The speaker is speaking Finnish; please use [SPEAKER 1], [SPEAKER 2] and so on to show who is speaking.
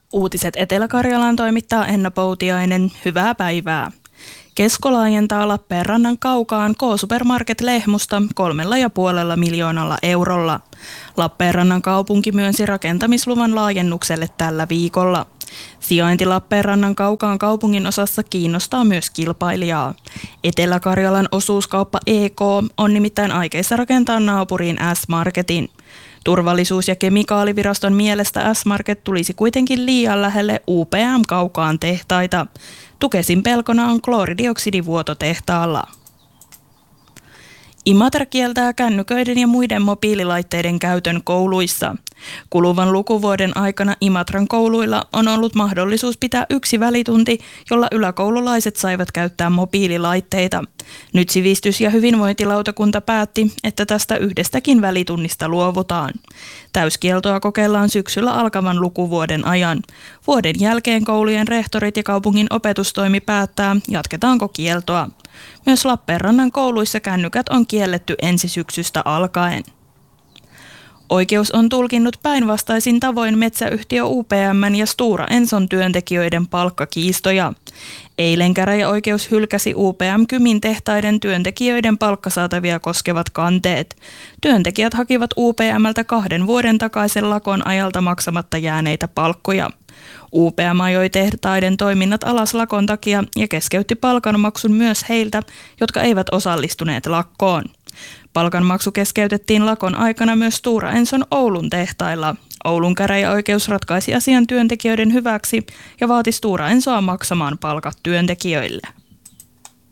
[SPEAKER 1] Uutiset Etelä-Karjalaan toimittaa Enna Poutiainen. Hyvää päivää. Kesko laajentaa Lappeenrannan kaukaan K-Supermarket Lehmusta 3,5 miljoonalla eurolla. Lappeenrannan kaupunki myönsi rakentamisluvan laajennukselle tällä viikolla. Sijainti Lappeenrannan kaukaan kaupungin osassa kiinnostaa myös kilpailijaa. Etelä-Karjalan osuuskauppa EK on nimittäin aikeissa rakentaa naapuriin S-Marketin. Turvallisuus- ja kemikaaliviraston mielestä S-Market tulisi kuitenkin liian lähelle UPM-kaukaan tehtaita. Tukesin pelkona on klooridioksidvuoto tehtaalla. Imatra kieltää kännyköiden ja muiden mobiililaitteiden käytön kouluissa. Kuluvan lukuvuoden aikana Imatran kouluilla on ollut mahdollisuus pitää yksi välitunti, jolla yläkoululaiset saivat käyttää mobiililaitteita. Nyt sivistys- ja hyvinvointilautakunta päätti, että tästä yhdestäkin välitunnista luovutaan. Täyskieltoa kokeillaan syksyllä alkavan lukuvuoden ajan. Vuoden jälkeen koulujen rehtorit ja kaupungin opetustoimi päättää, jatketaanko kieltoa. Myös Lappeenrannan kouluissa kännykät on kielletty ensi syksystä alkaen. Oikeus on tulkinnut päinvastaisin tavoin metsäyhtiö UPM:n ja Stora Enson työntekijöiden palkkakiistoja. Eilen käräjäoikeus hylkäsi UPM Kymin tehtaiden työntekijöiden palkkasaatavia koskevat kanteet. Työntekijät hakivat UPM:ltä 2 vuoden takaisen lakon ajalta maksamatta jääneitä palkkoja. UPM ajoi tehtaiden toiminnat alas lakon takia ja keskeytti palkanmaksun myös heiltä, jotka eivät osallistuneet lakkoon. Palkanmaksu keskeytettiin lakon aikana myös Stora Enson Oulun tehtailla. Oulun käräjäoikeus ratkaisi asian työntekijöiden hyväksi ja vaati Stora Ensoa maksamaan palkat työntekijöille.